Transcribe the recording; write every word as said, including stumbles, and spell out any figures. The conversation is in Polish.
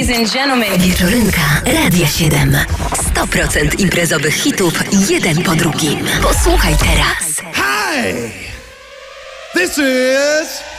Ladies and gentlemen. Wieczorynka Radia siedem. sto procent imprezowych hitów, jeden po drugim. Posłuchaj teraz. Hi! This is